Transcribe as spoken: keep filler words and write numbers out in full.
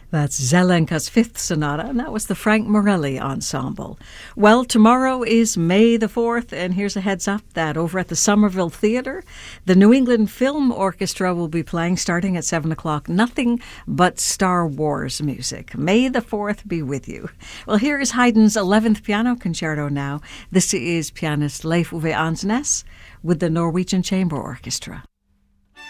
That's Zelenka's Fifth Sonata, and that was the Frank Morelli Ensemble. Well, tomorrow is May the fourth, and here's a heads up that over at the Somerville Theatre, the New England Film Orchestra will be playing starting at seven o'clock, nothing but Star Wars music. May the fourth be with you. Well, here is Haydn's eleventh Piano Concerto now. This is pianist Leif Ove Ansnes with the Norwegian Chamber Orchestra.